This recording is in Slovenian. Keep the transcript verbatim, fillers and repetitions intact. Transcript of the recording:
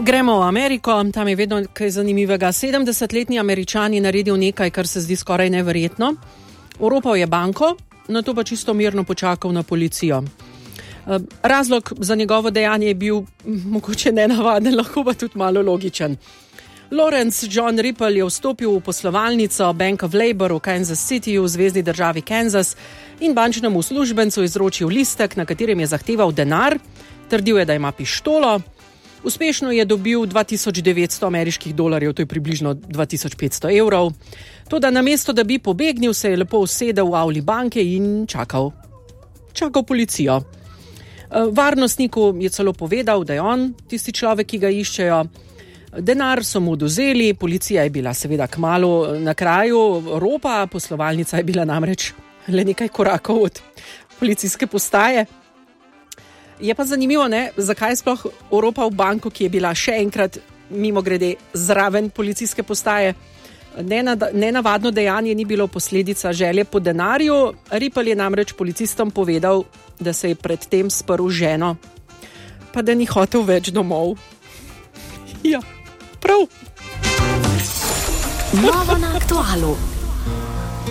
Gremo v Ameriko, tam je vedno kaj zanimivega. sedemdesetletni Američan je naredil nekaj, kar se zdi skoraj neverjetno. Oropal je banko, nato pa čisto mirno počakal na policijo. Razlog za njegovo dejanje je bil mogoče nenavaden, lahko pa tudi malo logičen. Lawrence John Ripple je vstopil v poslovalnico Bank of Labor v Kansas City v zvezni državi Kansas in bančnemu uslužbencu izročil listek, na katerem je zahteval denar, trdil je, da ima pištolo. Uspešno je dobil dva tisoč devetsto ameriških dolarjev, to je približno dva tisoč petsto evrov. Toda namesto, da bi pobegnil, se je lepo usedel v avli banke in čakal. Čakal policijo. Varnostniku je celo povedal, da je on tisti človek, ki ga iščejo. Denar so mu odvzeli, policija je bila seveda kmalu na kraju ropa, poslovalnica je bila namreč le nekaj korakov od policijske postaje. Je pa zanimivo, ne, zakaj je sploh oropal banko, ki je bila še enkrat mimogrede zraven policijske postaje. Nenavadno dejanje ni bilo posledica želje po denarju. Ripple je namreč policistom povedal, da se je predtem sprl ženo, pa da ni hotel več domov. Ja, prav. Novo na aktualu.